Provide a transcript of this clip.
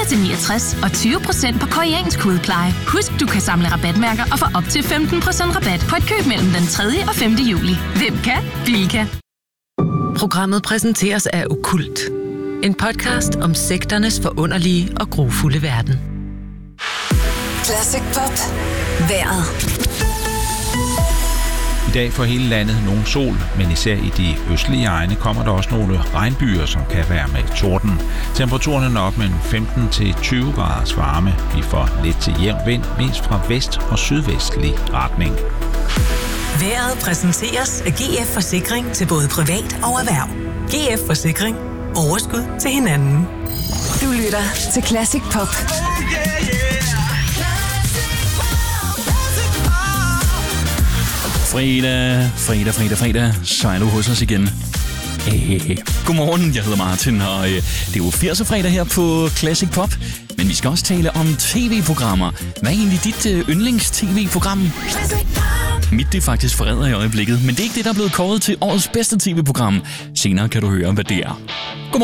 til 69 og 20% på koreansk hudpleje. Husk, du kan samle rabatmærker og få op til 15% rabat på et køb mellem den 3. og 5. juli. Hvem kan? Bilka. Programmet præsenteres af Okkult. En podcast om sekternes forunderlige og grufulde verden. Classic Pop. Vejret. I dag får hele landet nogen sol, men især i de østlige egne kommer der også nogle regnbyer, som kan være med torden. Temperaturen er op mellem 15 til 20 graders varme. Vi får lidt til jævn vind, mest fra vest og sydvestlig retning. Vejret præsenteres af GF Forsikring til både privat og erhverv. GF Forsikring. Overskud til hinanden. Du lytter til Classic Pop. Fredag, så er du hos os igen. Godmorgen, jeg hedder Martin, og det er jo 80. fredag her på Classic Pop. Men vi skal også tale om tv-programmer. Hvad er egentlig dit yndlings-tv-program? Mit det er faktisk Forræder i øjeblikket, men det er ikke det, der er blevet kåret til årets bedste tv-program. Senere kan du høre, hvad det er.